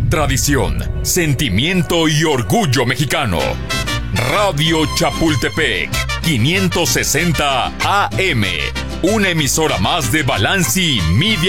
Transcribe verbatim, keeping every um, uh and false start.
tradición, sentimiento y orgullo mexicano. Radio Chapultepec, quinientos sesenta A M, una emisora más de Balanci Media.